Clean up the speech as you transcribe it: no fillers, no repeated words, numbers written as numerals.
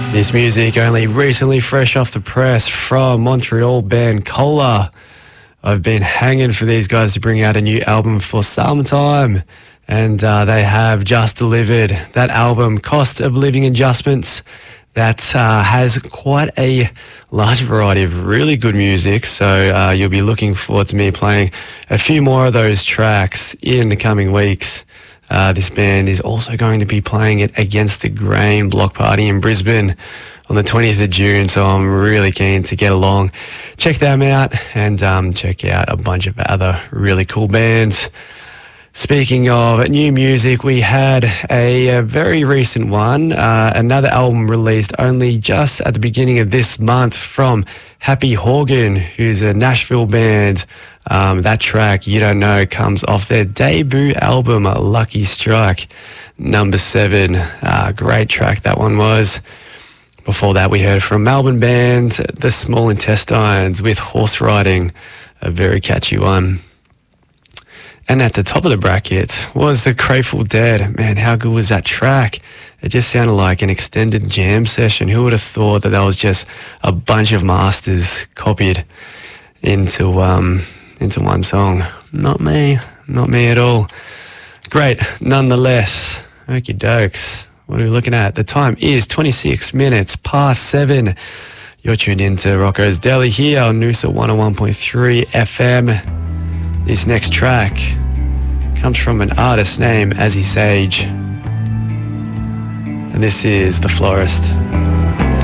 This music only recently fresh off the press from Montreal band Cola. I've been hanging for these guys to bring out a new album for some time, and they have just delivered that album, Cost of Living Adjustments, that has quite a large variety of really good music, so you'll be looking forward to me playing a few more of those tracks in the coming weeks. This band is also going to be playing it Against the Grain block party in Brisbane on the 20th of June, so I'm really keen to get along, check them out, and check out a bunch of other really cool bands. Speaking of new music, we had a very recent one, another album released only just at the beginning of this month from Happy Horgan, who's a Nashville band. That track, You Don't Know, comes off their debut album, Lucky Strike, number 7. Great track that one was. Before that, we heard from Melbourne band The Small Intestines with Horse Riding, a very catchy one. And at the top of the bracket was the Grateful Dead. Man, how good was that track? It just sounded like an extended jam session. Who would have thought that was just a bunch of masters copied into one song? Not me at all. Great, nonetheless. Okie dokes. What are we looking at? The time is 26 minutes past 7. You're tuned into Rocco's Deli here on Noosa 101.3 FM. This next track comes from an artist named Azzy Sage, and this is The Florist.